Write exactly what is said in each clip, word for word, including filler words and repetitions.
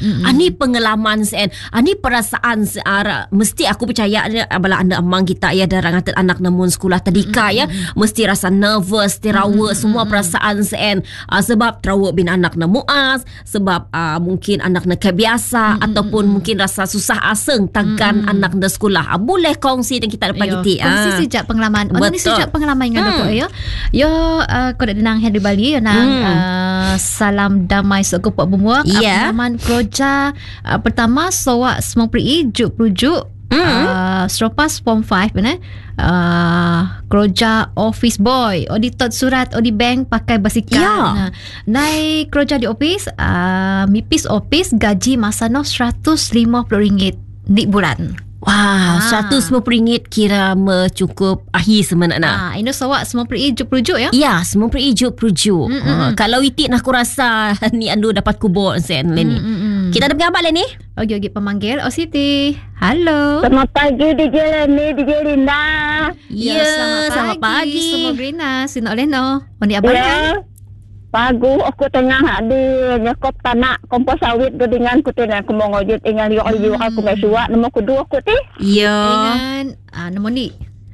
Mm-mm. Ani pengalaman sen, ani perasaan seara. Mesti aku percaya bala anda amang kita ya darang atas anak namun sekolah tadika ya, mesti rasa nervous, terawa semua perasaan sen. Uh, sebab terawa bin anak na muas, sebab uh, mungkin anak na kebiasa ataupun mungkin rasa susah aseng tagan anak na sekolah. Uh, boleh kongsi dan kita dapat gitu. Kongsi uh. sejak pengalaman. Oh, ni sejak pengalaman dengan Hmm. aku ya. Yo uh, kau dah denang Henry Bali yo nang Hmm. uh, salam damai sok pak bumuak. Yeah. Uh, pengalaman kerja uh, pertama sowak semua pri juk prujuk. Hmm. Uh, Seropas form five benar. Uh, kerja office boy, auditor surat di bank pakai basikal. Ya. Nah, naik kerja di office, uh, mipis office gaji masa no seratus lima puluh ringgit di bulan. Wow, Ah. seratus lima puluh ringgit kira mencukup akhir sebenarnya. Ah, ini sawak semua pri juk prujuk ya. Ya, semua perijuk perujuk. Mm, mm, Uh, mm. kalau itik nak aku rasa ni andu dapat kubur sen le ni. Mm, mm, mm. Kita ada pengabat le ni? Okey, okey, pemanggil Oh Siti. Halo. Selamat pagi D J Leni, D J Linda. Ya, selamat pagi. Semua Grina, Sino Leno. Mandi abang. Ya. Pagu aku tengah di nyekop tanah kompos sawit gedingan ku tengah aku mau ngojit ingat yo yo aku mai suak nombor kedua aku ti. Ya. Dengan ah nombor ni.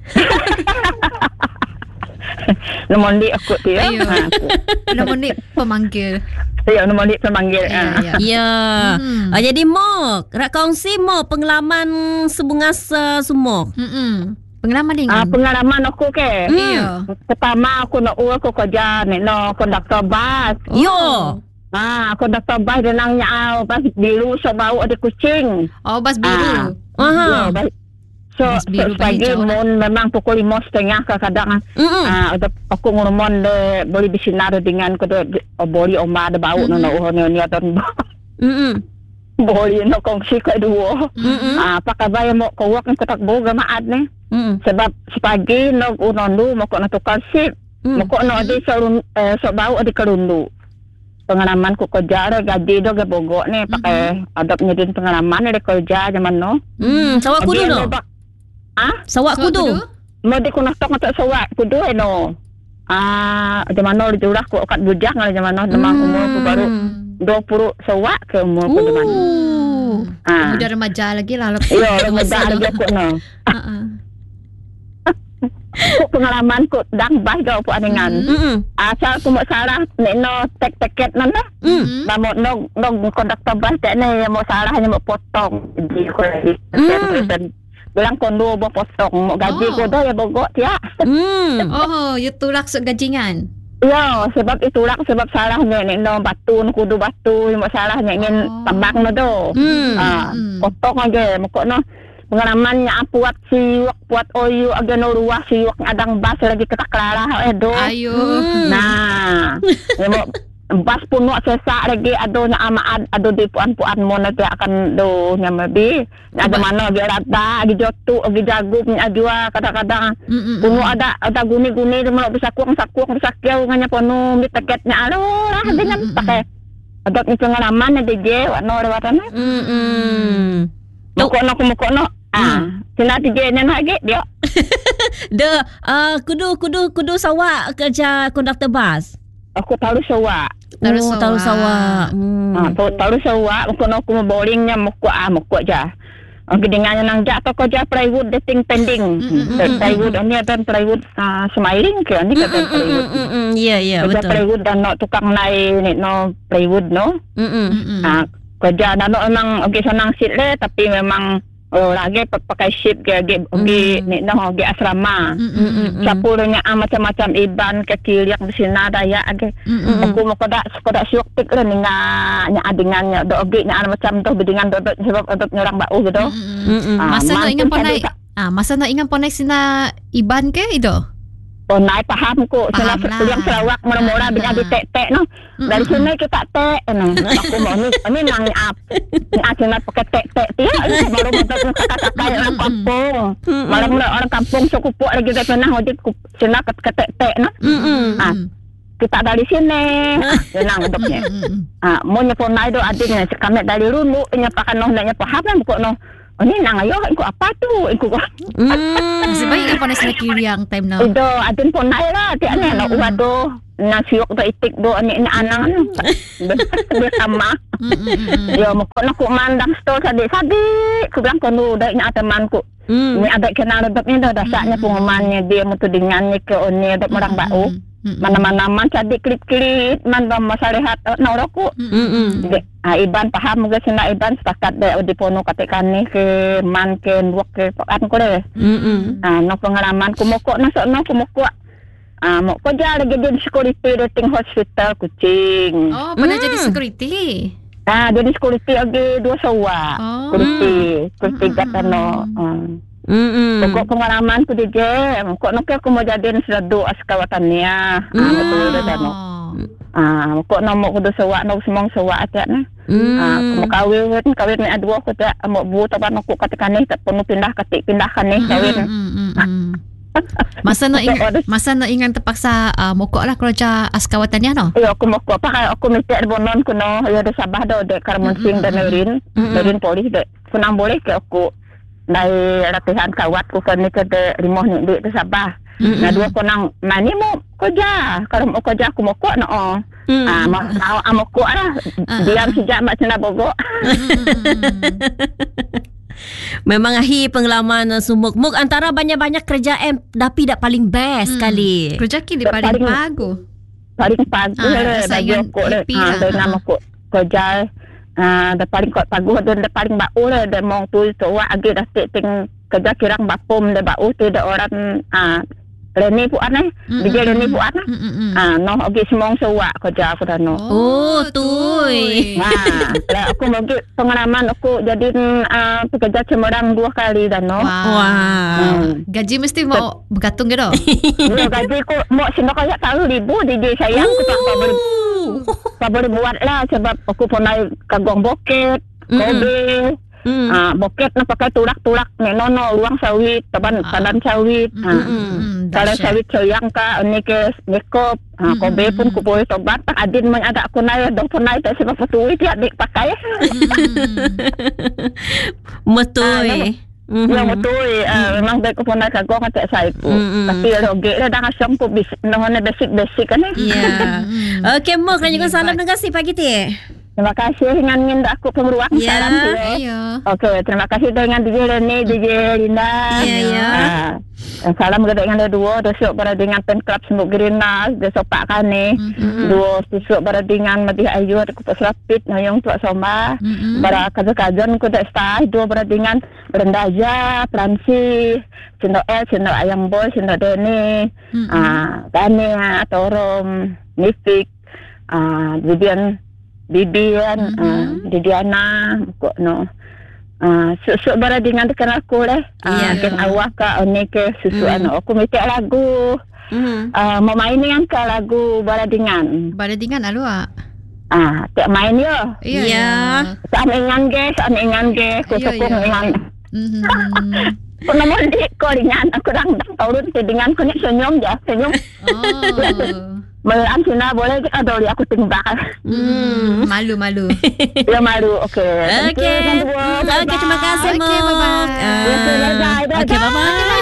Nombor ni aku ti ya. Ayo. Ha, aku. Nombor ni pemanggil. Ya nombor ni pemanggil. Ya, Ha. ya. Ya. Hmm. Ah, jadi Mok, rak kongsi Mok pengalaman sebungasa semua. Hmm. Pengalaman dengan. Ah, pengalaman aku ke. Hmm. Iya. Pertama aku nak aku kerja ni no konduktor bas. Yo. Ah, konduktor bas dia nang nyau bas biru so bau ada kucing. Oh, bas biru. Aha. Ya, bas. So, Bas biru, pagi hijau lah. mun memang pukul lima setengah kadang-kadang Mm-mm. ah ada aku ngomong de boleh bersinar dengan kedua boleh oma ada bau no no ni ni ada Mm-mm. boleh no kongsi kedua. Mm-mm. Ah pakai bayar mau kau kan ketak boga maat ni. Mm-mm. Sebab sepagi no unondu mau kau nak tukar sip. Mm. Mau kau no ada salun eh so bau ada kerundu. Pengalaman ku kerja ada gaji do ke bogok ni pakai ada nyedin pengalaman ada kerja zaman no. Hmm, sawak kudu no. Ah, Sawak kudu. mau di kuna tok tak sawak kudu no. Ah, zaman no diurah ku kat bujang lah zaman no demang umur ku baru dua puluh sawak ke umur ku zaman. Uh. Ah. Muda remaja lagi lah. Iya, remaja lagi aku no. Ha. Ku pengalaman ku dang bah do pu aningan. Mm-mm. Asal ku mau salah nek no tek teket nana. Mm. Ba mo no no konduktor bas tak ne mau salah hanya mau potong di ku lagi. Mm. Bilang kondo mau potong mau gaji Oh. ku dah ya bogok ya. Mm. Oh, you tulak sok gajingan. Ya, sebab itulah sebab salahnya nek no batu no kudu batu mau salahnya ingin Oh. tambang no do. Mm. Ah, Mm. potong aja moko no pengalamannya puat siwak puat oyu aga no ruah siwak adang bas lagi ketak lalah eh do. Ayo. Mm. Nah, ya mau bas pun nak sesak lagi ado nya ama ado di puan-puan mo nanti akan do nya mabi. Ada mana dia rata, di jotu, di jagung nya jua kadang-kadang puno ada ada guni-guni dia mau bisa kuang sakuang bisa kiau nganya pono di teketnya alo lah dengan pakai ada ni pengalaman ada je wano lewatana. Mm-mm. Moko no moko no. Ah, sila di je nya lagi dia. De uh, kudu kudu kudu sawak kerja konduktor bas. Aku tahu sawak. Taruh Oh, sawak. taruh sawak. Hmm. Ah, tahu tahu sawak moko no aku bowlingnya moko ah moko aja. Ang gedingannya nang jatuh kerja plywood dating pending. Plywood ini ada plywood uh, smiling ke ni kata plywood. Mm-mm. Ya, ya, Kerja betul. plywood dan no tukang naik ni no plywood no. Mm-mm. Ah, kerja dan no memang okey senang sit le tapi memang oh lagi pakai ship ke okey ni no okey asrama. Mm-mm. Capurnya ah, macam-macam iban ke kiliak di sini ada ya age. Aku mau kodak kodak syuk tik le ni nya adingannya do okey nya macam tu bedingan do sebab untuk nyerang bau gitu. Mm-mm. Ah, Masa nak ingat mantul ponai. tadi tak- Ah, masa nak ingat ponai sina iban ke itu? Oh, naik paham ko. Sila Paham lah. yang Sarawak mula-mula Ah, bila ah. di tek-tek no. Dari sini kita tek no. Aku mau ni ni nang ap. Ni aja pakai tek-tek dia. Baru betul kata-kata orang kampung. Malam mula orang kampung sekupu lagi tak pernah wajib sila ke tek-tek no. Mm-mm. Ah, kita dari sini. Senang bentuknya. Ah, mau nyepon naik do adiknya sekamet dari dulu nyepakan no nanya paham kan kok no. Oh ni nang ayo ikut apa tu? Ikut Hmm. Nasib baik apa nasi kiri yang time now. Ido adun pun naik lah. Tiap ni nak ubat tu. Nasi yok tu itik tu ni ni anang. Bersama. Yo mukuk nak ku mandang store sadik-sadik. Ku bilang kono dak nya teman ku. Ni ada kenal dok ni dah dasarnya pengumumannya dia mutu dengannya ke oni dok orang bau. Mana-mana man cadik klip-klip man bam masalihat na roku. Hmm. Ah Iban paham ke sina Iban sepakat de di pono katekan ni ke man ke wok ke pakan ko de. Hmm. Ah no pengalaman ku mokok na no ku mokok. Ah mok ko ja lagi jadi security rating hospital Kucing. Oh, pernah jadi security. Ah jadi security lagi dua sewa. Oh. Security, security gat no. Ah. Hmm. Pokok pengalaman ku di je, kok nak aku mau jadiin sedadu askawatannya. Ah betul dah dah no. Ah kok nak mau kudu sewa nak semong sewa aja nah. Ah mau kawin kawin ni dua aku tak mau bu taban aku katakan ni tak perlu pindah katik pindahkan ni kawin. Masa nak ing- masa nak ingat terpaksa uh, mokok lah kerja askawatannya no. Ya aku mau kok pakai aku mesti bonon kuno ya ada Sabah dah dek Karmon Sing dan Nerin, Nerin polis dek. Kunang boleh ke aku dari latihan kawat ku kan ni ke de limoh ni dek Sabah. Nah dua kunang mani mau kerja. Kalau mau kerja aku mau kok no. Ah mau mau mau kok lah. Diam sejak mak cina bogok. Memang akhir pengalaman uh, sumuk-muk antara banyak-banyak kerjaan tapi dak paling best sekali. Kerja kini paling Paling- bagus. Paling pagi Ah, lah rasa bagi yang aku lah. happy Ah lah. dengan Ah. aku kerja. Ah dah paling kot pagi dan dah paling bau lah dah mau tu tu wak agi dah ting kerja kirang bapum dah bau tu dah orang ah Reni puan eh. Dia Reni puan eh. Ah no agi semong sewak kerja aku dah no. Oh, tui. Nah, lah aku mau pergi pengalaman aku jadi uh, pekerja cemerlang dua kali dah no. Wah. Wah. Hmm. Gaji mesti mau bergantung gitu. Dia gaji aku mau sendok kayak tahu ribu di dia sayang aku tak apa boleh tak boleh buat lah sebab aku pernah kagong boket, kobe. Hmm. Ah, boket na pakai tulak-tulak ni nono luang sawit, taban talan sawit. Ah. Talan sawit sayang ka ni ke nekop. Ah, kobe pun ku boleh tobat tak adin man ada aku na do punai tak sebab patuwi dia dik pakai. Betul. Ya betul. Ah, memang baik aku pernah kagong tak saya pu. Tapi roge lah dah asam pu bis nahone basic-basic kan ni. Ya. Okey, Mok, kan juga salam dengan si pagi ti. Terima kasih dengan minda aku pemeruang Ya. salam tu. Iya. Okey, terima kasih dengan D J Reni, D J Linda. Ya, ya. Ah, salam kepada dengan dua, dosok pada dengan pen club Semuk Gerinas, dosok Pak Kane. Dua dosok pada dengan Madih Ayu, ada kupas rapid, Nayong Tuak Soma. Pada kaza-kazan ku dak stah, dua pada dengan Rendaja, Fransi, Cendok El, Cendok Ayam Boy, Cendok Deni. Ah, Tania, Torom, Nifik, ah, Vivian Bibian, mm-hmm. uh, Didiana, kok no. Ah, susuk bara dengan tekan aku leh. Ah, Ya. ken awak ka one ke susu Mm. anu aku minta lagu. Hmm. Ah, mau main dengan ka lagu bara dengan. Pada dengan alu ah. Ah, tak main yo. Iya. Ya. Sa ingan ge, sa ingan ge, ku Ya, sokong ya. ingan. Mhm. Ku namun di ko dengan aku dang dang taurun ke dengan ku ni senyum ja, senyum. Oh. Melam sina boleh ke ada li aku tinggal. Hmm. Malu malu. Ya malu. Okey. Thank you, Okey. Sandra. Okey, terima kasih, Okey, Mok. bye-bye. Ah, Okey, bye-bye. Okey, bye-bye.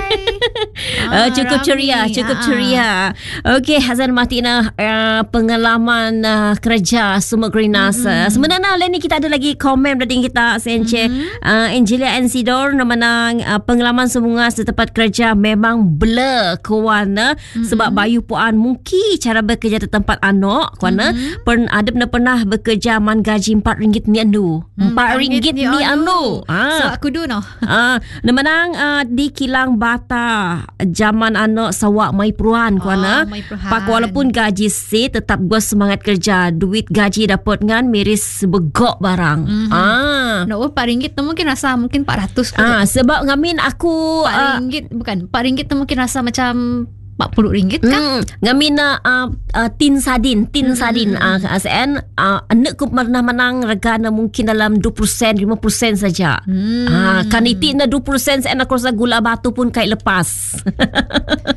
Uh, cukup ceria, cukup ceria. Okey, Hazan Martina, uh, pengalaman uh, kerja Semuk Gerinas. Mm-hmm. Sebenarnya lain ni kita ada lagi komen dari kita Senche. Mm-hmm. Uh, Angelia Ensidor menang uh, pengalaman semua setempat kerja memang blur kuana mm-hmm. sebab bayu puan mungkin cara bekerja di tempat anak kuana mm-hmm. pernah ada pernah pernah bekerja man gaji empat ringgit ni anu. empat ringgit ni anu. So aku do no. Ah, menang uh, di Kilang Bata zaman anak sawak mai peruan kuana. Oh, mai peruan. Pak walaupun gaji si tetap gua semangat kerja. Duit gaji dapat ngan miris begok barang. Mm-hmm. Ah. No, empat ringgit tu mungkin rasa mungkin empat ratus. Ah, sebab ngamin aku empat uh, ringgit bukan. empat ringgit tu mungkin rasa macam empat puluh ringgit kan? Hmm, ngamin uh, uh, tin sadin, tin sadin ah uh, ASEAN uh, anak ku pernah menang regana mungkin dalam dua puluh sen, lima puluh sen saja. Hmm. Ah, kan itu na dua puluh sen saya nak rasa gula batu pun kait lepas.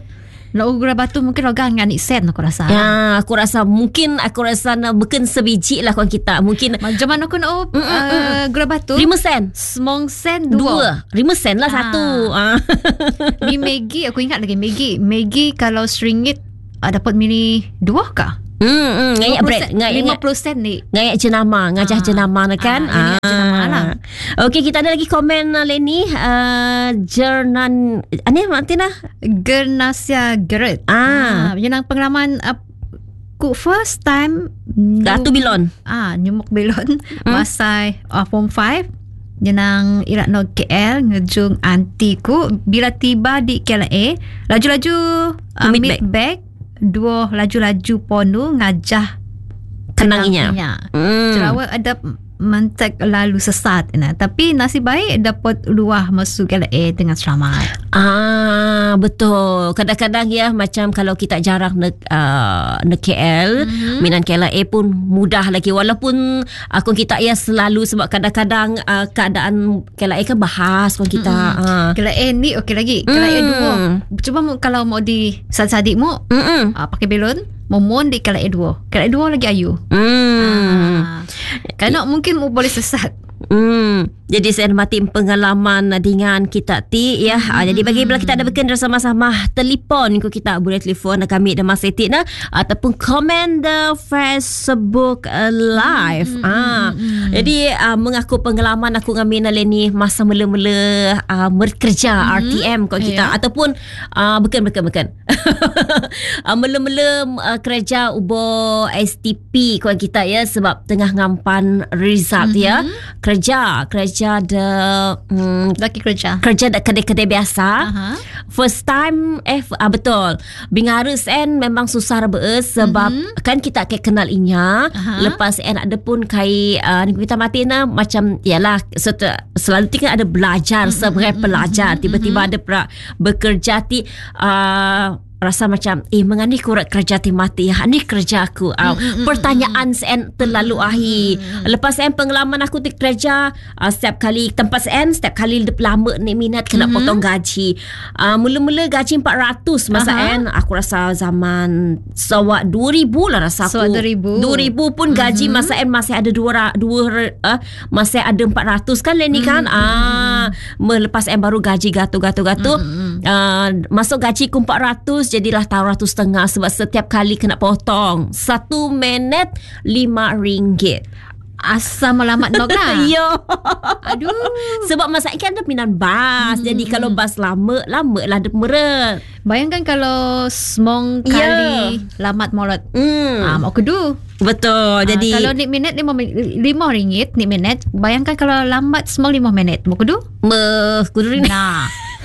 Lalu gula batu mungkin rogan dengan sen aku rasa. Ya, aku rasa mungkin aku rasa nak beken sebiji lah kawan kita. Mungkin macam mana aku nak Mm, mm, uh, mm. gula batu? lima sen. Semong sen Dua. dua. Lima sen lah Ah. satu. Ah. Di Maggi aku ingat lagi Maggi. Maggi kalau seringgit uh, dapat mini dua kah? Hmm, hmm, ngayak bread, ngayak lima puluh sen ni. ngayak jenama, ngajah Ah. jenama nak kan? Ah, ini jenama lah. Okey, kita ada lagi komen uh, Leni, uh, Jernan, ani Martina. Gernasia Geret. Ah. Ah, yang pengalaman aku first time Datu Bilon. Ah, nyumuk belon masa uh, form five. Jenang irak no K L ngejung aunty ku bila tiba di K L A laju-laju uh, Mid mid bag dua laju-laju ponu ngajah Kenanginya. Hmm. Hmm. Cerawak ada mentek lalu sesat nah. Tapi nasib baik dapat luah masuk K L A dengan selamat. Ah, betul. Kadang-kadang ya macam kalau kita jarang nak uh, nak K L, mm-hmm. Minan K L A pun mudah lagi walaupun aku kita ya selalu sebab kadang-kadang uh, keadaan K L A kan bahas pun kita. Mm-hmm. Ah. K L A ni okey lagi. K L A Mm. dua. Cuba mu- kalau mau di sadik mu Mm-mm. uh, pakai belon, momon di K L A dua. K L A dua lagi ayu. Hmm. Ah. Kerana mungkin mu boleh sesat. Hmm. Jadi saya hormati pengalaman dengan kita ti ya. Hmm. Jadi bagi bila kita ada berkenaan sama-sama telefon ko kita boleh telefon kami dan Mas Siti na ataupun komen the Facebook uh, live. Hmm. Ah. Hmm. Jadi uh, mengaku pengalaman aku dengan Leni masa mula-mula uh, bekerja hmm. R T M ko kita yeah. ataupun uh, bukan bukan bukan. uh, mula-mula uh, kerja ubo S T P ko kita ya sebab tengah ngampan result hmm. ya. Kerja kerja ada um, Laki kerja. kerja dekat kedai-kedai biasa. Aha. First time eh ah, betul. Bingarus en memang susah beus sebab mm-hmm. kan kita kayak kenal inya. Aha. Lepas en ada pun kai uh, ni kita mati na macam yalah set, selalu tinggal ada belajar mm-hmm. sebagai pelajar tiba-tiba mm-hmm. ada pra, bekerja ti uh, rasa macam eh mengani kurat kerja ti mati ya ni kerja aku uh, mm, mm, pertanyaan sen terlalu ahi lepas sen pengalaman aku di kerja uh, setiap kali tempat sen setiap kali lama ni minat kena mm-hmm. potong gaji uh, mula-mula gaji empat ratus masa en aku rasa zaman sawak dua ribu lah rasa aku Sawak dua ribu. dua ribu pun gaji mm-hmm. masa en masih ada dua dua uh, masih ada empat ratus kan Leni kan ah mm-hmm. lepas en baru gaji gato-gato-gato mm-hmm. uh, masuk gaji ku empat ratus jadilah tahu ratus setengah sebab setiap kali kena potong satu minit lima ringgit. Asam melamat nok lah. Yo. Aduh. Sebab masa kan ada pinang bas. Hmm. Jadi kalau bas lama, lama lah dia meret. Bayangkan kalau semong Ya. kali lamat molot. Hmm. Ah, mau kedu. Betul. Jadi Ah, kalau ni minit lima, lima ringgit ni minit. Bayangkan kalau lambat semong lima minit. Mau kedu? me kudu ni. Nah.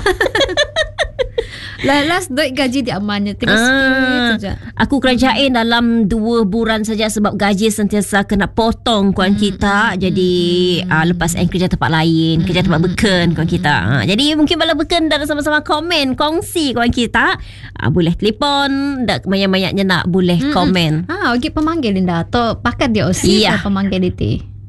Last duit gaji di amannya tinggal Ah, sikit saja. aku kerjain dalam dua bulan saja sebab gaji sentiasa kena potong kawan kita. Jadi ah, lepas en kerja tempat lain, kerja tempat beken kawan kita. Ah, jadi mungkin bala beken dan sama-sama komen, kongsi kawan kita. Ah, boleh telefon, dak banyak-banyaknya nak boleh komen. Ah, okey pemanggil Linda atau pakat dia O C Iya. atau pemanggil D T.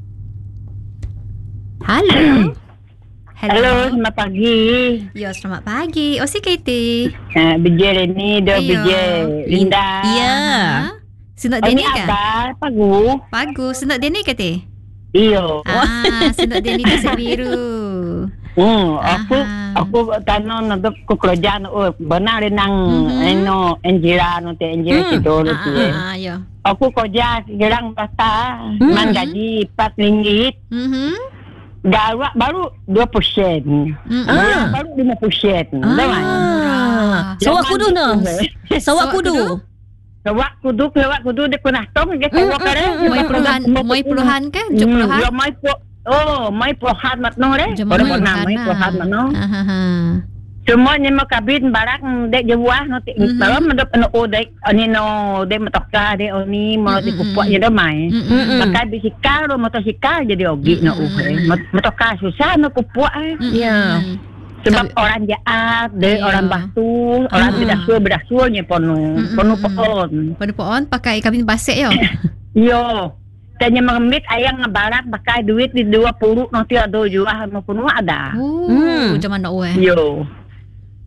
Halo. Halo, selamat pagi. Yo, selamat pagi. O C K T. Uh, Bijel ni, dah Iyo. Bijel. Linda. Ya. Sinok Oh, Deni ni kan? apa? Pagu. Bagus. Sinok Deni ke te? Iyo. Ah, sinok Deni kasih biru. Hmm, aku Aha. aku tanong na dok ko kerja no oh, benar dia nang Mhm. ano enjira no te enjira Hmm. situ no Ah, te. ah, ah, yo. Aku kerja sekarang rasa Mhm. man gaji empat ringgit. Mhm. Gawat baru dua persen. Mm-mm. Ah. Baru lima persen. Dah kan? Ah. Sawak kudu no. Sawak Sawak kudu. Sawak kudu, sawak kudu dia pernah tong ke sawak Mm, kare. mm, mm, Mai puluhan, mai puluhan ke? Jom puluhan. Ya mai pu oh, mai puluhan mat no re. Jom Baru puluhan pernah mai lah. puluhan mat no. Ah, ah, ah. Semuanya mau kabin barak dek jawah no te. Mhm. Kalau mendap no o dek ani no dek matoka dek oni mau Mhm, di kupuak je dah mai. Mm-mm. Pakai bisikal atau motosikal jadi ogi no Mhm, uhe. mhm. Motoka susah no kupuak eh. Mm-mm. Ya. Sebab Tapi- orang jahat, dek Ya. orang batu, orang Mhm. bedasul bedasulnya ponu, Mhm, ponu mhm. pohon. Pada pohon pakai kabin basik yo. Yo. Tanya mengemit ayang ngebarat pakai duit di dua puluh nanti ada jual maupun ada. Oh, Hmm. zaman nak eh. Yo.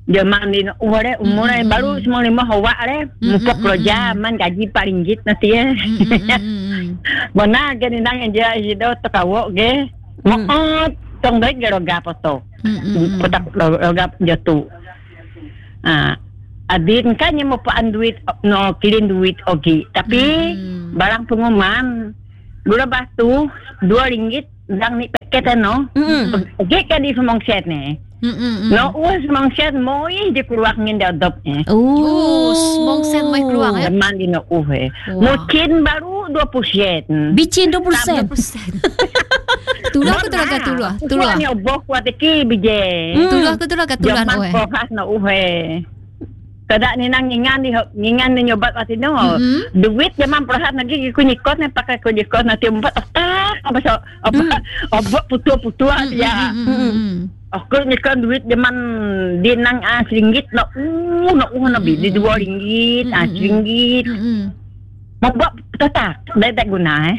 Zaman ni umur dia umur dia baru semua lima hawa dia mupok kerja man gaji empat ringgit nanti ya. Mana ke ni nang dia hidup terkawak ke. Mau tong baik dia roga foto. Potak roga jatuh. Ah, adin kan yang mau paan duit no kirim duit ogi. Tapi barang pengumuman gula batu dua ringgit dang ni paket no. Ogi kan di semong set ni. Mm-mm. No, uas mong set mo eh di keluar ngin dia adop eh. Oh, smong sen mai keluar eh. Zaman di no uhe. Mungkin baru dua puluh sen. Bicin dua puluh sen. Tulah ke tulah ke tulah. Tulah. Ni obok kuat ki bije. Tulah ke tulah ke tulah Zaman oe. kohas no uhe. Kada ni nang ngingan di ngingan ni nyobat pati no. Duit zaman perhat lagi ku nyikot ni pakai ku nyikot nanti empat otak apa so apa obok putu-putu ya. Aku nyekan duit zaman di nang ah ringgit na uh na uh na bili dua ringgit ah ringgit. Mau buat tetak, dah tak guna eh.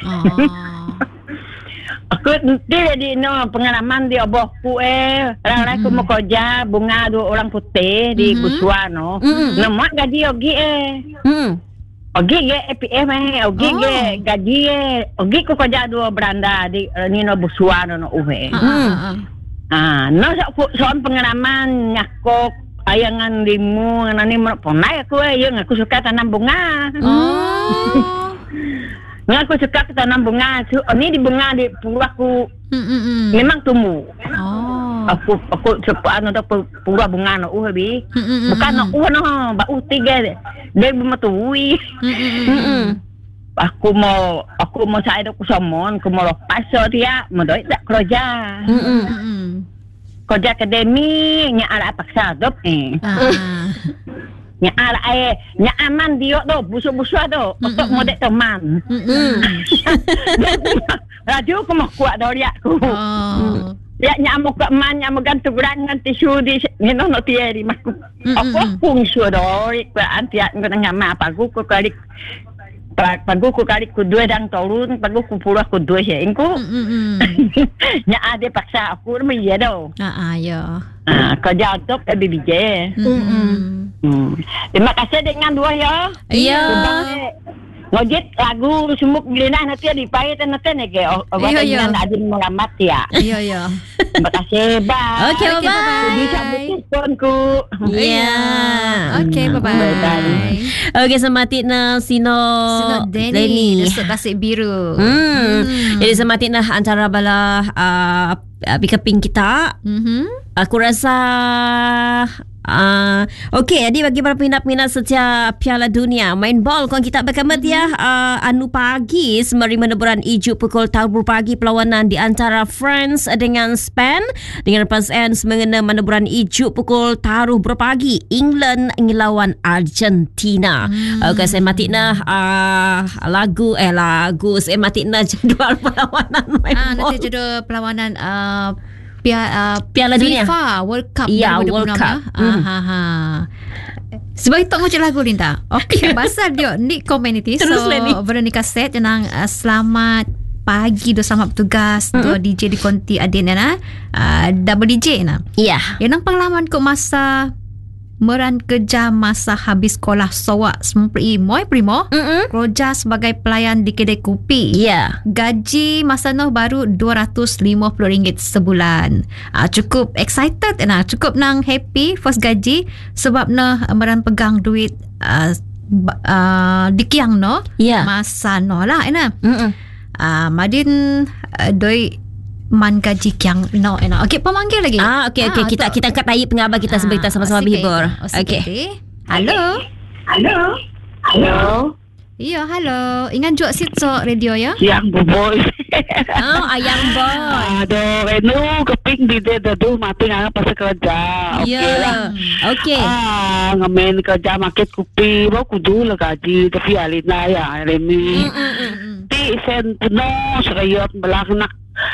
Aku dia di no pengalaman di obokku eh. Orang-orang aku mau kerja bunga dua orang putih di Busua no. Nama gaji ogi eh. Ogi ge E P M eh, ogi ge gaji eh. Ogi ku kerja dua beranda di ni no Busua no no uhe. Ah, no so soal pengalaman nyakok ayangan limu nani pernah aku eh yang aku suka tanam bunga. Oh. Ngaku suka tanam bunga. So, ni di bunga di pura aku memang tumbuh. Oh. Aku aku suka anu tu pura bunga no uh bi. Bukan no uh no, ba uh tiga. Dia bermatui. Aku mau aku mau saya aku somon, aku mau lepas so dia, mau doi tak kerja. Kerja akademi nya ala paksa dop eh. Nya ala eh nya aman dia do busuk-busuk do untuk modek teman. Radio aku mau kuat do dia aku. Ya nyamuk kat man nyamuk gantung dengan tisu di ni no no tiari masku. Aku pun sudah do anti aku nyama apa aku ku kali pag ko kali ko dua dang turun pag ko pura ko dua siya ingko nya ade paksa ako may iya daw ah ayo ah kerja top e bibije mm terima kasih dengan dua ya iya ngojek lagu sumuk gilina nanti di pahit nanti ne ke obatnya adin melamat ya iya iya terima kasih bye okay bye bye bisa teleponku iya okay bye bye okay sematik na sino sino Denny nasib tasik biru hmm jadi sematik na antara bala uh, pikaping kita aku rasa Uh, okay, jadi bagi para peminat-peminat setiap Piala Dunia main bol kon kita berkamat ya uh, anu pagi semari meneburan ijuk pukul tahu pagi perlawanan di antara France dengan Spain dengan lepas N semengena meneburan ijuk pukul taruh berpagi England ngelawan Argentina. Hmm. Okay, saya matikna uh, lagu eh lagu saya matikna jadual perlawanan main ah, bol. Nanti jadual perlawanan uh, Pia, uh, Piala Dunia FIFA World Cup ya, World Cup ya. mm. ah, ha. Sebab itu ngocek lagu Linda. Okay, pasal dia ni community. So Veronica set jenang uh, selamat pagi do sama petugas mm-hmm. do D J di konti adin na uh, double D J na iya yang pengalaman ko masa meran kerja masa habis sekolah Sarawak semua moy primo mm-hmm. kerja sebagai pelayan di kedai kopi. Yeah. Gaji masa noh baru dua ratus lima puluh ringgit sebulan. Uh, cukup excited nah, cukup nang happy first gaji sebab noh meran pegang duit uh, uh, di kiang no. Yeah. Masa noh lah ina. Mm-mm. Uh, Madin uh, doi man gaji kiang no ena. Okey, pemanggil lagi. Ah, okey okey ah, kita kita angkat tayi pengabar kita ah, sebab kita sama-sama berhibur. Okey. Halo. Halo. Halo. Iya, halo. Ingat jual sit so radio ya? Yang boy. Oh, ayang boy. Aduh, enu keping di de dadu mati ngana pas kerja. Okey lah. Okey. Ah, ngamen kerja market kopi, mau kudu lah gaji tapi alina ya remi. Ti sen penuh serayot belaknak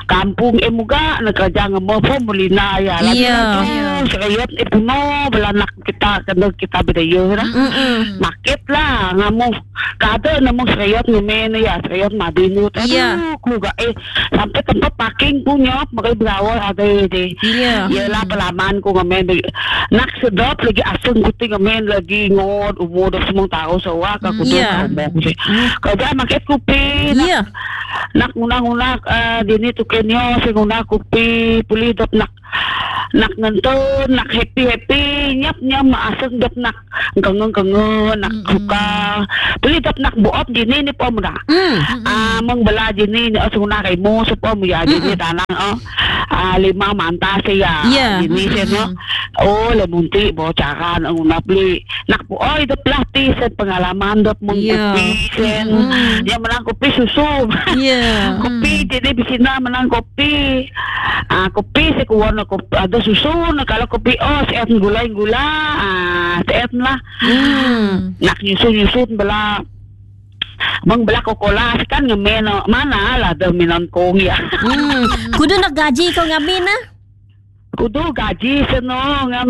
kampung eh muga nagkerja nga mo po mulina ya. Lagi Yeah. na serayot eh puno balanak kita kano kita bidayo na. Makit lah nga mo kada na mo serayot ngamen ya serayot madinut. Yeah. Kuga eh sampai tempat parking punya magay brawal agay de. Yeah. Yalah pelaman ko ngamen nak sedap lagi asung kuting ngamen lagi ngod umur semua tahu sawa ka kudu Yeah. kerja maket kopi nak Yeah. nak ngunak-ngunak uh, dini tu kenyo sing ngunak kopi puli dop nak nak ngenton nak happy-happy nyap nyap maaseng dop nak kengen-kengen nak suka puli dop nak buop dini ni pom dah ah mengbela dini ni asuna remo sepom ya dini tanang oh ah lima manta saya Yeah. dini seno oh le munti bocaran ngunak beli nak buoi dop latih sen pengalaman dop Yeah. mengkopi sen yang menang kopi susu Yeah. kopi jadi bisina menang kopi ah kopi saya kuwarna kopi ada susu na kalau kopi oh seet gula gula ah seet lah nak nyusun nyusun bela bang bela kokola kan ngamen mana lah dah minan kong ya Hmm. Kudu nak gaji kau ngamin na? kudu gaji seno ngam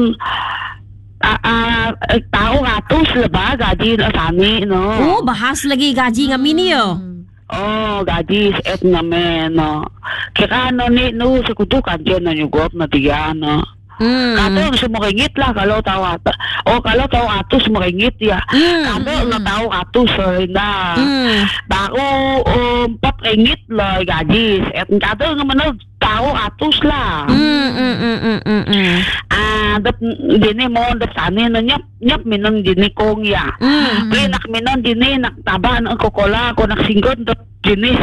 ah ah tahu ratus lebah gaji na sani no Oh, bahas lagi gaji ngamin ni yo. oh gaji seet ngamen no kira no ni no sekutu kanjen na nyugop na tiga no. Hmm. Kado semua ringit lah kalau tahu at- oh kalau tahu atus meringit ya. Hmm. Kado nggak tahu atus nah. Hmm. Baru um, empat ringgit lah gaji. Et kado nggak mana tahu atus lah. Hmm. Hmm. Hmm. Hmm. Hmm. Hmm. Ah, dap dini mau dap sani na nyap nyap minang dini kong ya. Hmm. Beli nak minang dini nak taban ang kokola ko nak singgot dap dini.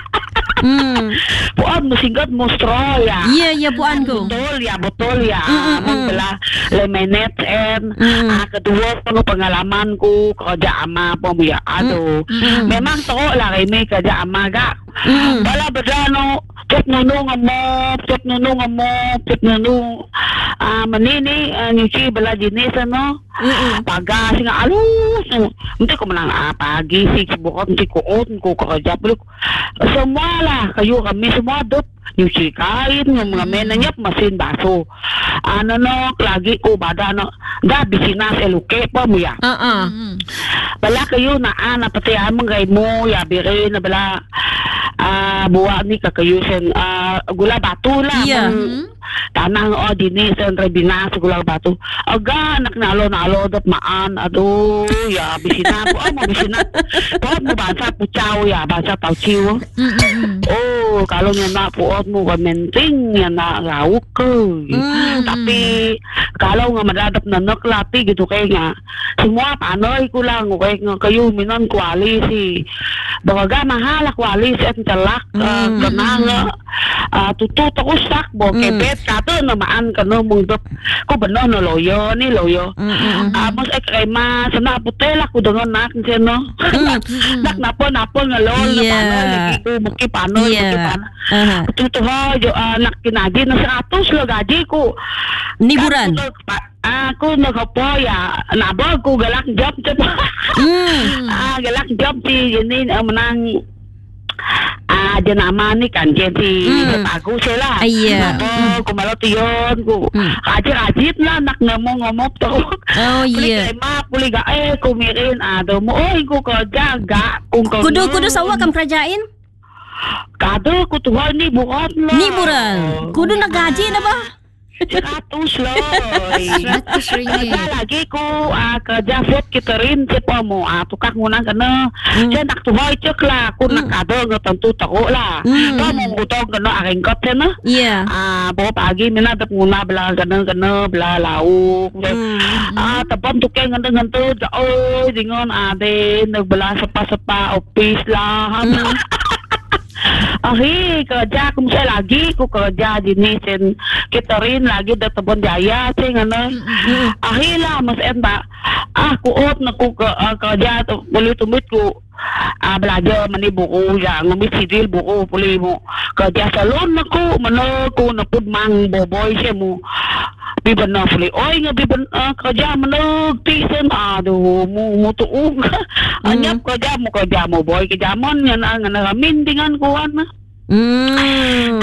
Hmm. Buat musinggot mustro ya. Iya, iya puan ko. Betul ya, betul ya. Mm, mm, mm. Membelah lemenet and Mm. ah, kedua peng pengalamanku kerja ama pom ya. Aduh. Mm. Memang toko lah ini kerja ama gak. Mm. Bala bedano cek nunung amop, cek nunung amop, cek nunung ah menini ah, nyuci bela jenis ano. Paga sing alus. Nanti ko menang ah, pagi sih bukan nanti ko on ko kerja beli semua lah kayu kami semua dot nyuci kain ngamen nyap mesin baso ano no lagi ko bada no da bisina seluke pa mo ya Ah ah. bala kayo na ana pati amang gay mo ya bire na bala ah buwa ni kakayo sen ah gula batu lah Iya. Mang- tanang o dini sen rebina sa gula batu aga anak nalo nalo dot maan aduh ya bisina po mo bisina po mo basa pucaw ya basa tauciw oh kalau nga na puot mo kamenting nga na rauk ko tapi kalau nga madadap na naklati gitu kay nga semua panoy ko lang kay nga kayo minon kwali si baga mahal kwali si at talak uh, kanang uh, tutut ako sak bo kebet kato namaan kano mong dop ko bano no loyo ni loyo ah mas ay krema sana putela ko dangon nak sino nak napon napon nga lol na Yeah. panoy lagi ko muki panoy muki Yeah. panoy Aha. tutuho jo anak kinaji na seratus lo gaji ko Liburan. Aku nag- pa- aku naghapo ya nabog ko galak job job Hmm. ah galak job si yun ang menang ah janama ni kan jadi Mm. bagus sila Iya. nabog kumalo tiyon ko Mm. kajit-kajit na nak ngomong ngomong to Oh puli iya. kema puli ga eh kumirin ado mo oy ko kerja ga kung Kudu kudu sawa kam kerjain? kado ko tuhan ni buot lo Liburan. Kudu nak gaji na ba? Seratus loy. Seratus ringgit. Kerja lagi ku ah, kerja food catering siapa mo ah tukang ngunang kena. Saya nak tuhoy cek lah. Ku nak kado nggak tentu toko lah. Mm. Kau mau ngutong kena aringkot sana. Iya. Ah bawa pagi mina dap nguna bela kena kena bela lauk. Ah tapon tukeng ngente ngente oh dingon ade nag bela sepa sepa office lah. Ahi kerja kung saya lagi ku kerja jenis sen catering lagi da Tebon Jaya sing ano ahi lah mas enta ah ku ot na ku ke, uh, kerja tu boleh tumit ku ah belajar mani buku ya ngumit sidil buku boleh mo kerja salon na ku mano ku napud mang boboy siya mo biban na fuli oy nga biban uh, kerja mano tisen aduh mu mu tuug anyap kerja mo kerja mo boy kerja mon yan ang naramin dengan kuan na Hmm. ah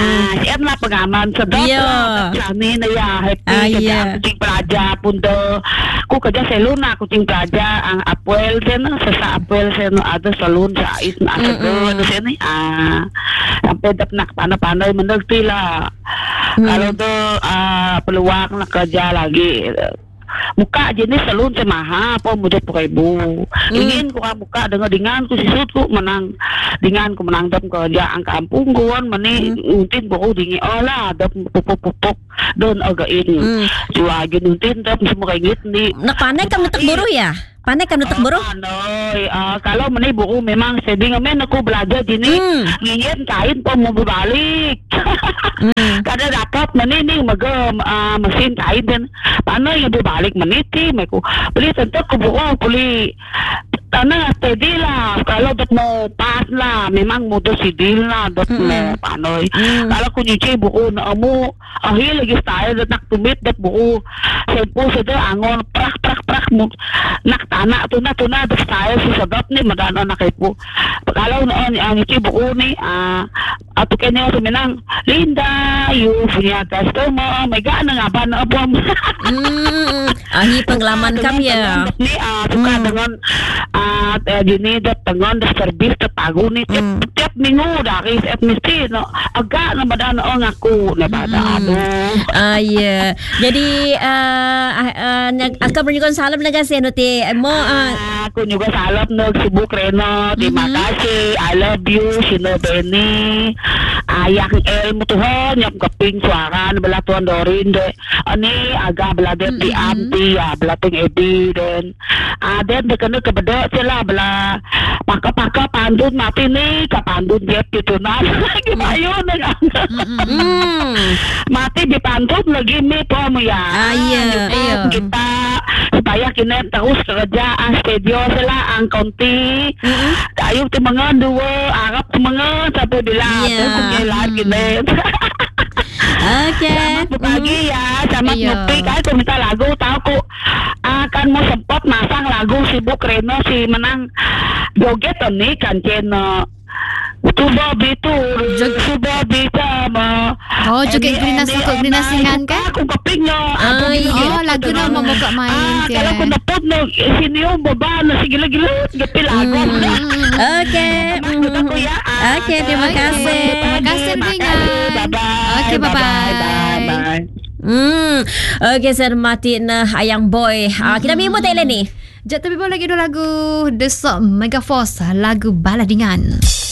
S N lah pengaman sedap Ya. lah kami na ya happy Ah, kerja ya. kucing pelajar pun tu ku kerja salon lah kucing pelajar ang Apple sana sesa Apple sana ada salon sa is na ada tu sini ah sampai dap nak pandai-pandai mengerti lah kalau tu ah peluang nak kerja lagi muka jenis salon semaha apa mudah ribu ingin ku muka dengan dengan ku sisut ku menang dengan ku menang dap kerja ang kampung kuan mani untin ku dingi olah dap pupuk-pupuk don again cua gin untin dap semua ingit ni Nak panek kam nutak buruh ya? Panek kam nutak buruh? Anoy, ah, kalau meni buku memang seding amen aku belajar gini Hmm. ngingin kain pun mau berbalik kada dapat meni ni magam ah, mesin kain dan mana yang berbalik meniti aku beli tentu aku buku beli tanah steady lah kalau dok mau pas lah memang mudah sidil lah dok mau panoy kalau aku nyuci buku na amu akhir lagi style dok nak tumit dok buku shampoo sudah angon prak prak prak mu nak tanah tuna tuna dok style si sedap ni madana nak ipu kalau noon ang nyuci buku ni ah atau kanya orang menang Linda you punya customer mega na nga ba na apa Hmm. Ahi pengalaman kam ya. ni ah suka dengan ah gini dah tengon dah servis terpagu ni tiap, tiap minggu dari set mesti no agak na badan orang aku na badan aduh Ah ya. Jadi uh, uh, akan berikan salam naga senote mo uh, aku juga salam no sibuk Reno terima kasih I love you Sino Benny ayah ilmu Tuhan yang keping suara belah Tuan Dorin deh ini agak belah dia di Amti ya belah ting Edi dan ada dekana kebeda sila belah paka-paka pandun mati nih ke pandun dia itu nas gimana yun hmm. mati di pantun lagi nih pom ya Ah, iya, iya. kita supaya kita terus kerja ang studio sila ang konti tayo timangan dua Arab timangan sampai bilang Iya. aku ngelar kita Okay. selamat pagi ya selamat Iya. ngopi kan aku minta lagu tahu ku akan mau sempat masang lagu sibuk Reno si menang joget nih kan channel Coba bitur, coba bitama. Oh, joget Grina Sukuk Grina Singan kan? Aku kepingnya. Ah, Oh, lagu nak mau buka main Ah, je. kalau aku dapat no sini om beban nasi gila-gila gepil lagu. Okay. Aku ya. Okay, terima kasih. Terima kasih, Ringan. Bye bye. Okay, bye-bye. Bye bye. Hmm. Okay, saya mati na ayang boy. Ah, kita mimo Thailand ni. Jat tapi boleh lagi dua lagu The Sok Mega Force lagu Baladingan.